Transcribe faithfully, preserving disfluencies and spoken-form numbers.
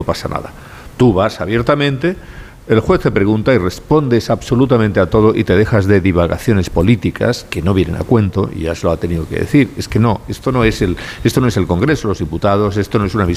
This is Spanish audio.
no pasa nada. Tú vas abiertamente, el juez te pregunta y respondes absolutamente a todo y te dejas de divagaciones políticas que no vienen a cuento, y ya se lo ha tenido que decir. Es que no, esto no es el, esto no es el Congreso, los diputados, esto no es una